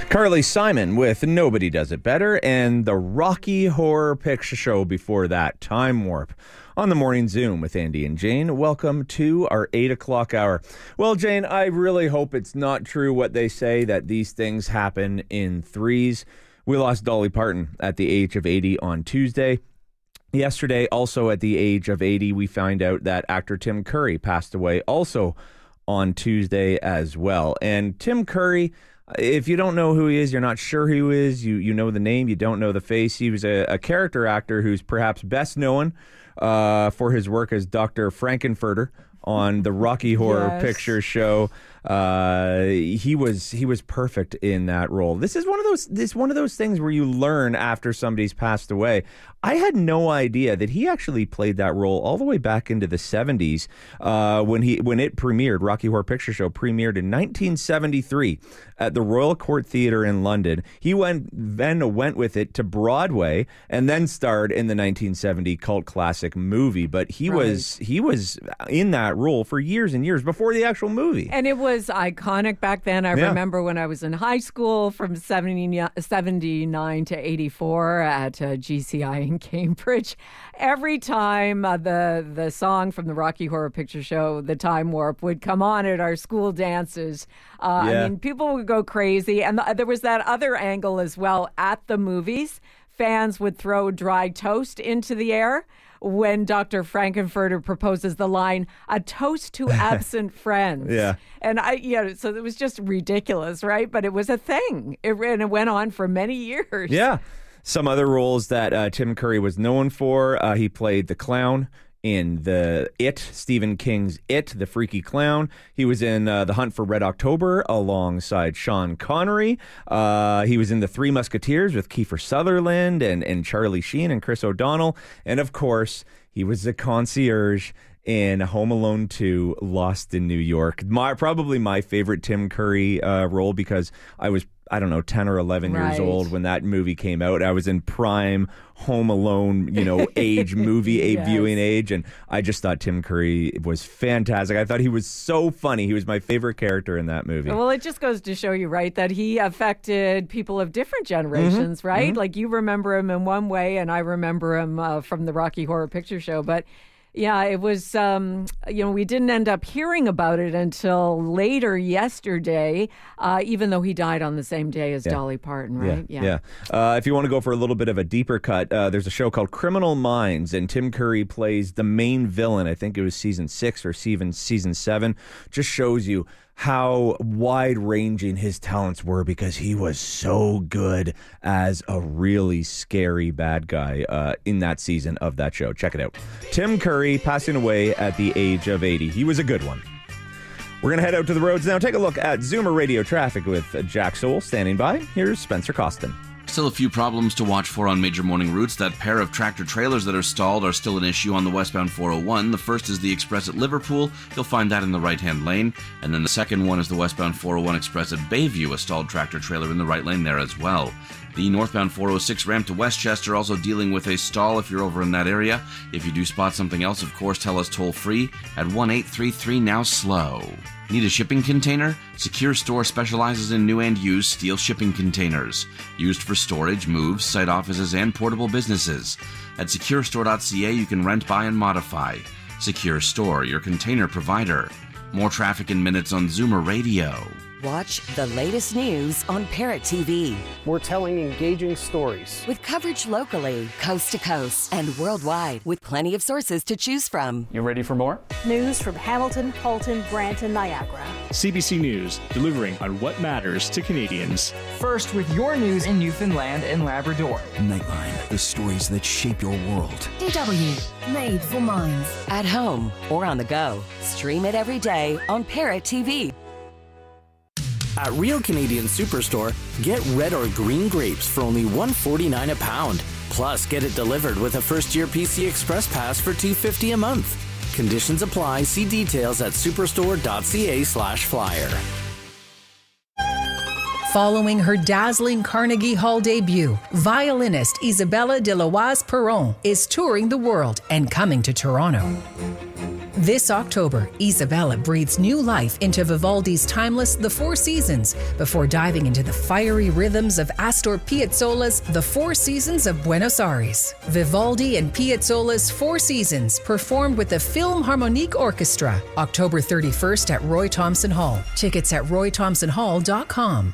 Carly Simon with Nobody Does It Better, and the Rocky Horror Picture Show before that, Time Warp, on the Morning Zoom with Andy and Jane. Welcome to our 8 o'clock hour. Well, Jane, I really hope it's not true what they say, that these things happen in threes. We lost Dolly Parton at the age of 80 on Tuesday. Yesterday, also at the age of 80, we find out that actor Tim Curry passed away also on Tuesday as well. And Tim Curry, if you don't know who he is, you're not sure who he is, you know the name, you don't know the face. He was a character actor who's perhaps best known for his work as Dr. Frankenfurter on the Rocky Horror Picture Show. He was perfect in that role. This is one of those things where you learn after somebody's passed away. I had no idea that he actually played that role all the way back into the 70s when it premiered. Rocky Horror Picture Show premiered in 1973 at the Royal Court Theatre in London. He went with it to Broadway and then starred in the 1970 cult classic movie. But he was in that role for years and years before the actual movie. And it was iconic back then. I remember when I was in high school from 79 to 84 at GCI in Cambridge. Every time the song from the Rocky Horror Picture Show, The Time Warp, would come on at our school dances, I mean, people would go crazy. And there was that other angle as well. At the movies, fans would throw dry toast into the air when Dr. Frankenfurter proposes the line, "A toast to absent friends." Yeah. And so it was just ridiculous, right? But it was a thing. It went on for many years. Yeah. Some other roles that Tim Curry was known for, he played the clown in Stephen King's It, the Freaky Clown. He was in The Hunt for Red October alongside Sean Connery. He was in The Three Musketeers with Kiefer Sutherland and Charlie Sheen and Chris O'Donnell. And of course, he was the concierge in Home Alone 2, Lost in New York. Probably my favorite Tim Curry role, because I was, 10 or 11 years old when that movie came out. I was in prime Home Alone, age, movie viewing age, and I just thought Tim Curry was fantastic. I thought he was so funny. He was my favorite character in that movie. Well, it just goes to show you, right, that he affected people of different generations, right? Mm-hmm. Like, you remember him in one way, and I remember him from the Rocky Horror Picture Show, but yeah, it was, we didn't end up hearing about it until later yesterday, even though he died on the same day as Dolly Parton, right? Yeah. If you want to go for a little bit of a deeper cut, there's a show called Criminal Minds, and Tim Curry plays the main villain. I think it was season 6 or even season 7. Just shows you how wide-ranging his talents were, because he was so good as a really scary bad guy in that season of that show. Check it out. Tim Curry passing away at the age of 80. He was a good one. We're going to head out to the roads now. Take a look at Zoomer Radio traffic with Jack Soule standing by. Here's Spencer Costin. Still a few problems to watch for on major morning routes. That pair of tractor trailers that are stalled are still an issue on the westbound 401. The first is the express at Liverpool. You'll find that in the right-hand lane. And then the second one is the westbound 401 express at Bayview, a stalled tractor trailer in the right lane there as well. The northbound 406 ramp to Westchester also dealing with a stall if you're over in that area. If you do spot something else, of course, tell us toll-free at 1-833-NOW-SLOW. Need a shipping container? Secure Store specializes in new and used steel shipping containers, used for storage, moves, site offices, and portable businesses. At securestore.ca, you can rent, buy, and modify. Secure Store, your container provider. More traffic in minutes on Zoomer Radio. Watch the latest news on Parrot TV. We're telling engaging stories. With coverage locally, coast to coast, and worldwide, with plenty of sources to choose from. You ready for more? News from Hamilton, Halton, Brant, and Niagara. CBC News, delivering on what matters to Canadians. First with your news in Newfoundland and Labrador. Nightline, the stories that shape your world. DW, made for minds. At home or on the go. Stream it every day on Parrot TV. At Real Canadian Superstore, get red or green grapes for only $1.49 a pound. Plus, get it delivered with a first-year PC Express Pass for $2.50 a month. Conditions apply. See details at superstore.ca/flyer. Following her dazzling Carnegie Hall debut, violinist Isabella de Loise Perron is touring the world and coming to Toronto. This October, Isabella breathes new life into Vivaldi's timeless The Four Seasons before diving into the fiery rhythms of Astor Piazzolla's The Four Seasons of Buenos Aires. Vivaldi and Piazzolla's Four Seasons, performed with the Philharmonic Orchestra, October 31st at Roy Thompson Hall. Tickets at roythompsonhall.com.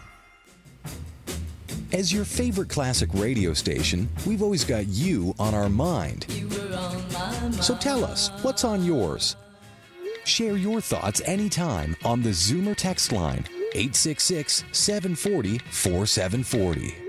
As your favorite classic radio station, we've always got you on our mind. So tell us, what's on yours? Share your thoughts anytime on the Zoomer text line, 866-740-4740.